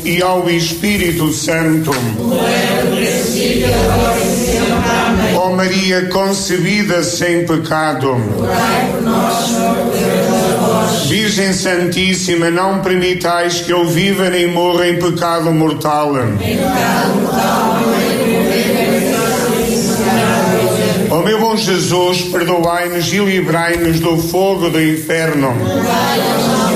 e ao Espírito Santo. Ó Maria concebida sem pecado, Virgem Santíssima, não permitais que eu viva nem morra em pecado mortal. Ó meu bom Jesus, perdoai-nos e livrai-nos do fogo do inferno.